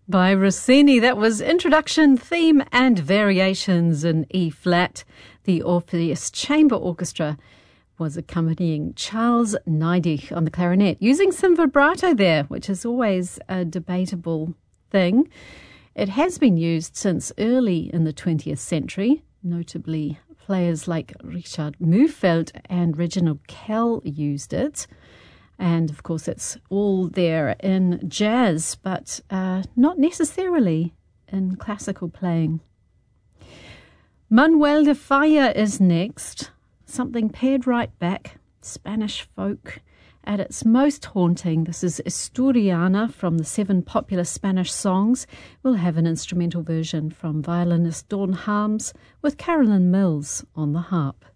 By Rossini, that was Introduction, Theme and Variations in E-flat. The Orpheus Chamber Orchestra was accompanying Charles Neidich on the clarinet, using some vibrato there, which is always a debatable thing. It has been used since early in the 20th century, notably players like Richard Mühlfeld and Reginald Kell used it. And, of course, it's all there in jazz, but not necessarily in classical playing. Manuel de Falla is next. Something paired right back, Spanish folk at its most haunting. This is Asturiana from the 7 popular Spanish songs. We'll have an instrumental version from violinist Dawn Harms with Carolyn Mills on the harp.